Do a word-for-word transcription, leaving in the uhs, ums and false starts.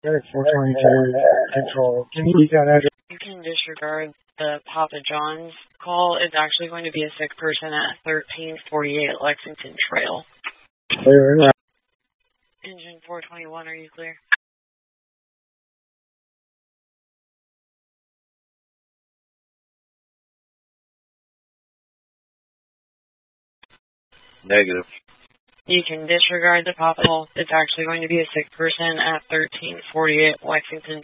four twenty-two Central. Can you use that address? You can disregard the Papa John's call. It's actually going to be a sick person at thirteen forty-eight Lexington Trail. Clear. Engine four twenty-one, are you clear? Negative. You can disregard the Papa call. It's actually going to be a sick person at thirteen forty-eight Lexington